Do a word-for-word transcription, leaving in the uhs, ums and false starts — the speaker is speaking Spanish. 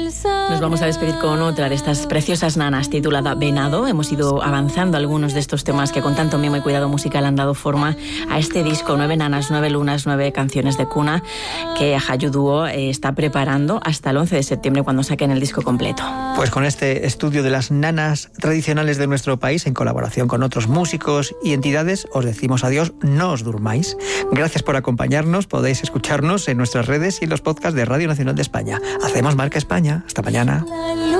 Nos vamos a despedir con otra de estas preciosas nanas titulada Venado. Hemos ido avanzando algunos de estos temas que con tanto mimo y cuidado musical han dado forma a este disco, Nueve Nanas, Nueve Lunas, Nueve Canciones de Cuna, que Hayu Duo eh, está preparando hasta el once de septiembre cuando saquen el disco completo. Pues con este estudio de las nanas tradicionales de nuestro país, en colaboración con otros músicos y entidades, os decimos adiós, no os durmáis. Gracias por acompañarnos, podéis escucharnos en nuestras redes y en los podcasts de Radio Nacional de España. Hacemos Marca España. Hasta mañana.